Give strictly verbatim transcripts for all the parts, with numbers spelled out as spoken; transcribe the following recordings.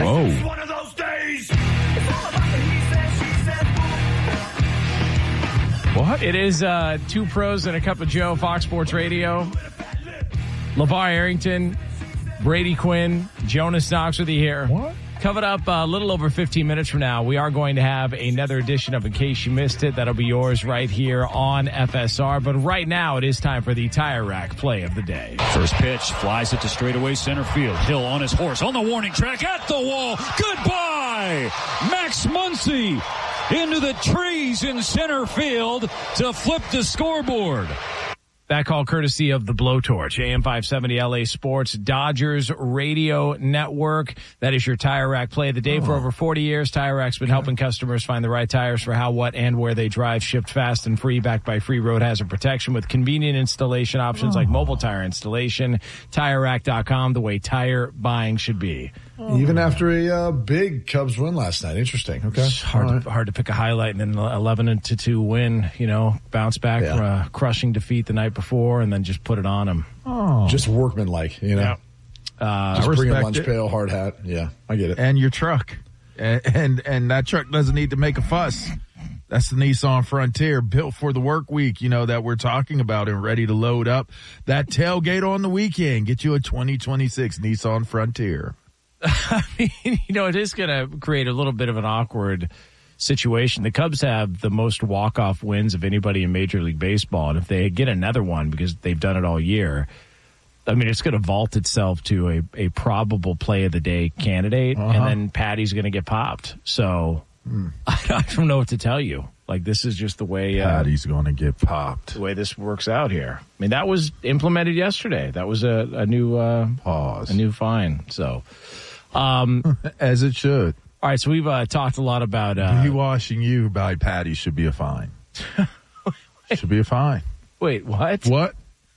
Whoa. It's one of those days. What? It is uh, Two Pros and a Cup of Joe, Fox Sports Radio. LeVar Arrington, Brady Quinn, Jonas Knox with you here. What? Coming up a little over fifteen minutes from now, we are going to have another edition of In Case You Missed It. That'll be yours right here on F S R. But right now, it is time for the Tire Rack play of the day. First pitch, flies it to straightaway center field. Hill on his horse, on the warning track, at the wall. Goodbye! Max Muncy into the trees in center field to flip the scoreboard. That call courtesy of the Blowtorch, A M five seventy L A Sports, Dodgers Radio Network. That is your Tire Rack play of the day. Oh. For over forty years, Tire Rack's been helping customers find the right tires for how, what, and where they drive. Shipped fast and free, backed by free road hazard protection with convenient installation options oh. like mobile tire installation. Tire Rack dot com, the way tire buying should be. Oh. Even after a uh, big Cubs win last night. Interesting. Okay. It's hard, right. to, hard to pick a highlight, and then eleven to two win, you know, bounce back yeah. from a crushing defeat the night before and then just put it on them. Oh. Just workmanlike, you know. Yeah. Uh, just bring a lunch it. pail, hard hat. Yeah, I get it. And your truck. And, and and that truck doesn't need to make a fuss. That's the Nissan Frontier, built for the work week, you know, that we're talking about, and ready to load up that tailgate on the weekend. Get you a twenty twenty-six Nissan Frontier. I mean, you know, it is going to create a little bit of an awkward situation. The Cubs have the most walk-off wins of anybody in Major League Baseball, and if they get another one, because they've done it all year, I mean, it's going to vault itself to a, a probable play of the day candidate, uh-huh. and then Patty's going to get popped. So mm. I, I don't know what to tell you. Like, this is just the way uh, Patty's going to get popped. The way this works out here. I mean, that was implemented yesterday. That was a, a new uh, pause, a new fine. So, um, as it should. All right, so we've uh, talked a lot about uh, he washing you by Patty should be a fine. Should be a fine. Wait, what? What?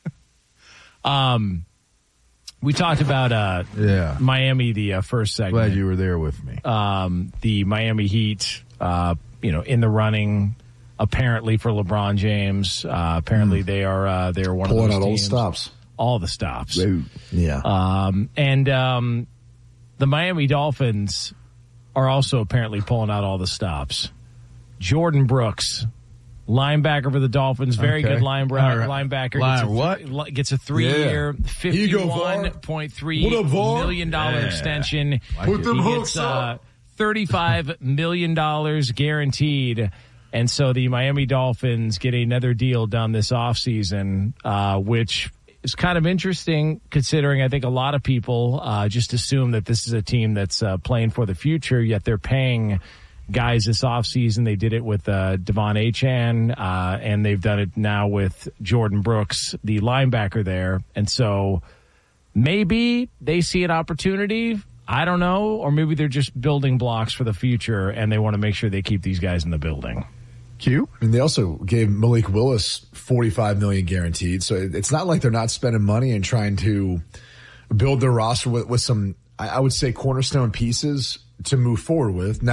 Um, we talked about uh, yeah, Miami the uh, first segment. Glad you were there with me. Um, the Miami Heat, uh, you know, in the running, apparently for LeBron James. Uh, apparently mm. they are uh, they are one pulling of those out all teams. stops, all the stops. Yeah, um, and um, the Miami Dolphins are also apparently pulling out all the stops. Jordan Brooks, linebacker for the Dolphins, very okay. good linebacker. Right. Linebacker Line, gets, a, what? gets a three-year, yeah. fifty-one point three million dollars yeah. extension. Like Put them he hooks gets up. uh, thirty-five million dollars guaranteed. And so the Miami Dolphins get another deal done this offseason, uh, which is kind of interesting considering I think a lot of people uh, just assume that this is a team that's uh, playing for the future, yet they're paying guys this offseason. They did it with uh, Devon Achane, uh, and they've done it now with Jordan Brooks, the linebacker there. And so maybe they see an opportunity. I don't know. Or maybe they're just building blocks for the future, and they want to make sure they keep these guys in the building. Q. And they also gave Malik Willis forty-five million dollars guaranteed. So it's not like they're not spending money and trying to build their roster with, with some, I would say, cornerstone pieces to move forward with. Now,